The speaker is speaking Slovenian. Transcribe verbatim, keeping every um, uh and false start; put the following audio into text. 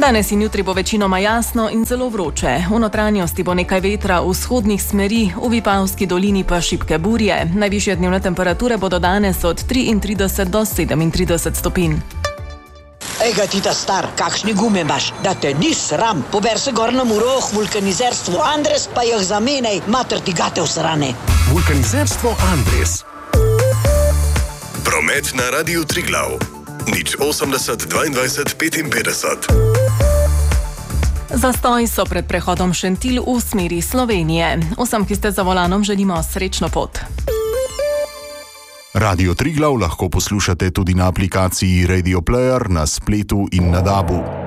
Danes in jutri bo večinoma jasno in zelo vroče. V notranjosti bo nekaj vetra v vzhodnih smeri, v Vipavski dolini pa šibke burje. Najvišje dnevne temperature bodo danes od triintrideset do sedemintrideset stopinj. Ega ti ta star, kakšni gume imaš, da te ni sram. Pober se gor na Muroh, vulkanizerstvo Andres, pa jih zamenej, mater ti gate usrane. Vulkanizerstvo Andres. Promet na Radiu Triglav. Nič osemdeset dvaindvajset petinpetdeset. Zastoj so pred prehodom Šentilj v smeri Slovenije. Vsem, ki ste za volanom, želimo srečno pot. Radio Triglav lahko poslušate tudi na aplikaciji Radio Player, na spletu in na dabu.